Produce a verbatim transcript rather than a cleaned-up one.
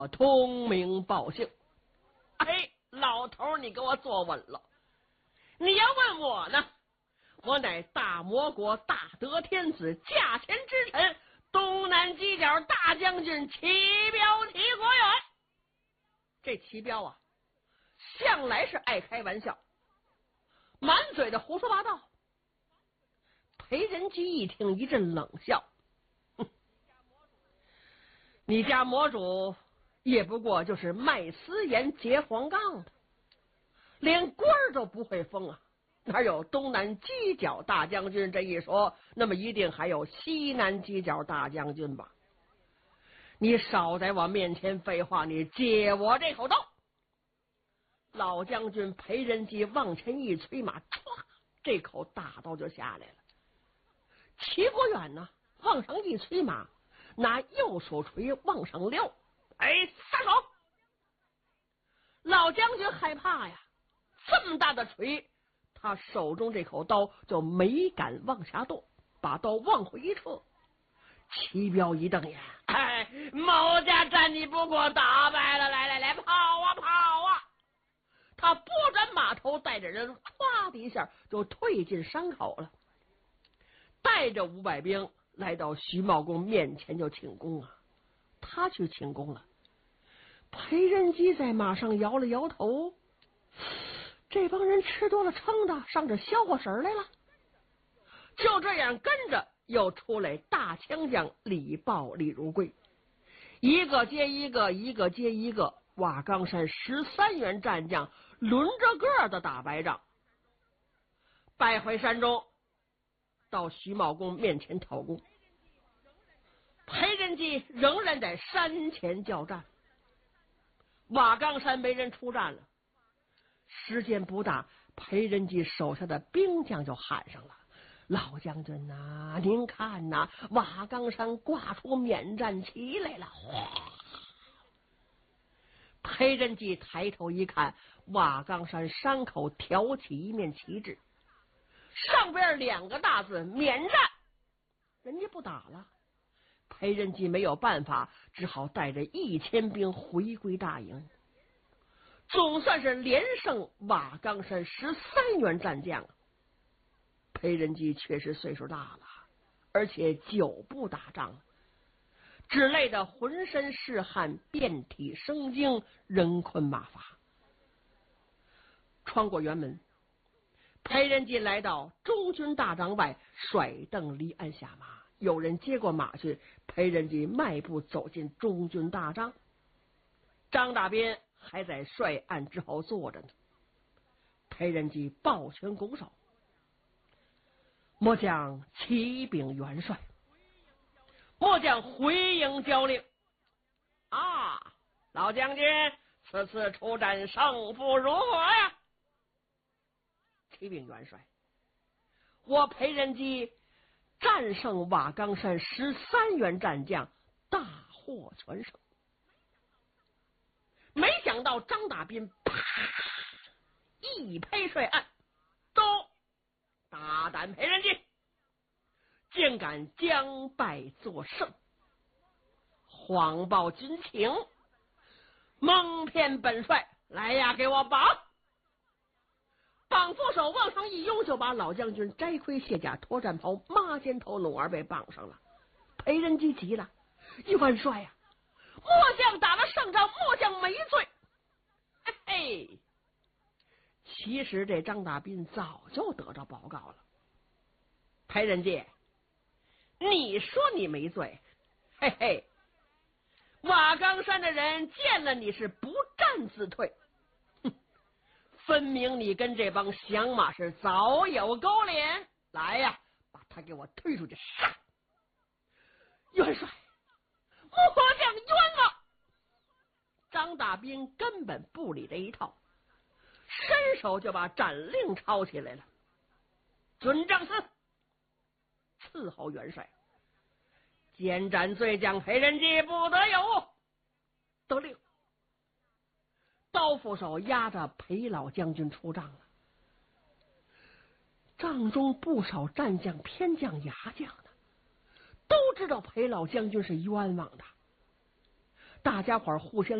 通名报姓。哎，老头，你给我坐稳了。你要问我呢，我乃大魔国大德天子驾前之臣，东南犄角大将军齐彪齐国远。这齐彪啊，向来是爱开玩笑，满嘴的胡说八道。裴仁基一听一阵冷笑，哼，你家魔主也不过就是卖私盐结黄杠的，连官儿都不会封啊，哪有东南犄角大将军这一说？那么一定还有西南犄角大将军吧？你少在我面前废话，你借我这口刀！老将军裴仁基往前一催马，唰，这口大刀就下来了。齐国远呢，往上一催马，拿右手锤往上撩，哎，撒手！老将军害怕呀，这么大的锤，他手中这口刀就没敢往下剁，把刀往回一撤。齐彪一瞪眼，哎，某家战你不给我打败了，来来来，跑啊跑啊！他拨转马头，带着人唰的一下就退进山口了，带着五百兵来到徐茂公面前就请功啊。他去请功了，裴仁基在马上摇了摇头，这帮人吃多了撑的，上这消化神来了。就这样跟着又出来大枪将李豹、李如贵，一个接一个，一个接一个，瓦岗山十三员战将轮着个的打败仗。败回山中，到徐茂公面前讨功。裴仁基仍然在山前叫战，瓦岗山没人出战了。时间不大，裴仁基手下的兵将就喊上了：“老将军呐、啊，您看呐、啊，瓦岗山挂出免战旗来了！”裴仁基抬头一看，瓦岗山山口挑起一面旗帜，上边两个大字“免战”，人家不打了。裴仁基没有办法，只好带着一千兵回归大营。总算是连胜瓦岗山十三员战将。裴仁基确实岁数大了，而且久不打仗，只累得浑身是汗，遍体生津，人困马乏。穿过辕门，裴仁基来到中军大帐外，甩蹬离鞍下马。有人接过马去，裴仁基迈步走进中军大帐。张大斌还在帅案之后坐着呢。裴仁基抱拳拱手：“末将启禀元帅，末将回营交令。”啊，老将军，此次出战胜负如何呀？启禀元帅，我裴仁基战胜瓦岗山十三员战将，大获全胜。没想到张大斌啪一拍帅案：“走，大胆裴仁基，竟敢将败作胜，谎报军情，蒙骗本帅！来呀，给我绑！”绑扶手往上一拥，就把老将军摘盔卸甲脱战袍抹肩头拢儿被绑上了。裴仁基急了：“元帅呀、啊，末将打了胜仗，末将没罪。”嘿嘿，其实这张大斌早就得着报告了。裴仁基，你说你没罪，嘿嘿，瓦岗山的人见了你是不战自退，哼，分明你跟这帮响马是早有勾连。来呀，把他给我推出去杀！元帅，末将冤枉！张大斌根本不理这一套，伸手就把斩令抄起来了。准正司伺候元帅，监斩罪将裴仁基，不得有误。得令。刀斧手押着裴老将军出帐了。帐中不少战将、偏将、牙将的，都知道裴老将军是冤枉的。 大家伙互相